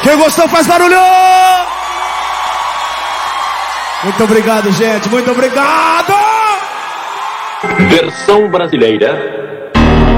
Quem gostou faz barulho! Muito obrigado, gente. Muito obrigado! Versão brasileira